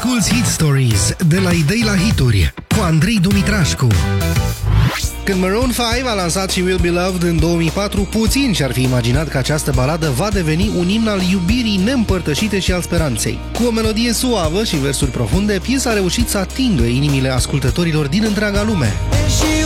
Asculți Hit Stories de la Idei la Hituri cu Andrei Dumitrașcu. Când Maroon 5 a lansat și Will Be Loved în 2004, puțin și-ar fi imaginat că această baladă va deveni un imn al iubirii neîmpărtășite și al speranței. Cu o melodie suavă și versuri profunde, piesa a reușit să atingă inimile ascultătorilor din întreaga lume.